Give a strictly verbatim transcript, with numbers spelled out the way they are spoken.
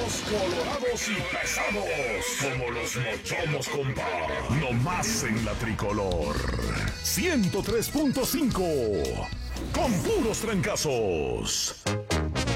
Los colorados y pesados, como los mochomos, compa. No más en la tricolor. ciento tres punto cinco, con puros trancazos.